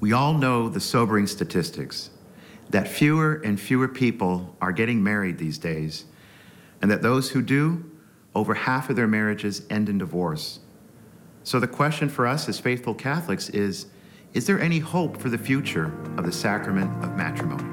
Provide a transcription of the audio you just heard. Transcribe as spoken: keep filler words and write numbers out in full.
We all know the sobering statistics that fewer and fewer people are getting married these days, and that those who do, over half of their marriages end in divorce. So the question for us as faithful Catholics is, is there any hope for the future of the sacrament of matrimony?